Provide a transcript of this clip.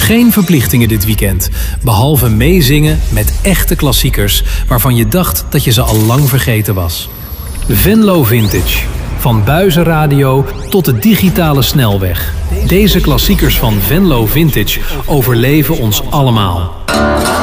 Geen verplichtingen dit weekend, behalve meezingen met echte klassiekers waarvan je dacht dat je ze al lang vergeten was. Venlo Vintage. Van buizenradio tot de digitale snelweg. Deze klassiekers van Venlo Vintage overleven ons allemaal.